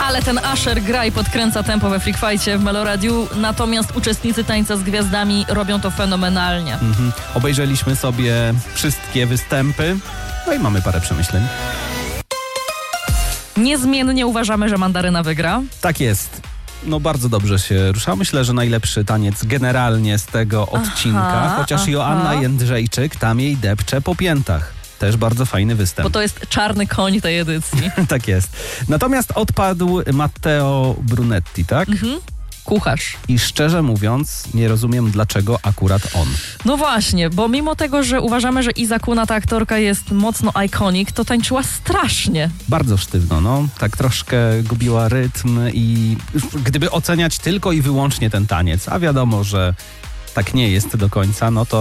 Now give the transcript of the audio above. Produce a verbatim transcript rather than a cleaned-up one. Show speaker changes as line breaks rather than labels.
Ale ten Usher gra i podkręca tempo we Freak Fightie w Meloradiu, natomiast uczestnicy Tańca z Gwiazdami robią to fenomenalnie.
Mhm. Obejrzeliśmy sobie wszystkie występy, no i mamy parę przemyśleń.
Niezmiennie uważamy, że Mandaryna wygra.
Tak jest. No bardzo dobrze się rusza. Myślę, że najlepszy taniec generalnie z tego odcinka,
aha,
chociaż
aha.
Joanna Jędrzejczyk tam jej depcze po piętach. Też bardzo fajny występ.
Bo to jest czarny koń tej edycji.
Tak jest. Natomiast odpadł Matteo Brunetti, tak?
Mhm. Kucharz.
I szczerze mówiąc, nie rozumiem, dlaczego akurat on.
No właśnie, bo mimo tego, że uważamy, że Iza Kuna, ta aktorka, jest mocno iconic, to tańczyła strasznie.
Bardzo sztywno, no. Tak troszkę gubiła rytm i gdyby oceniać tylko i wyłącznie ten taniec, a wiadomo, że tak nie jest do końca, no to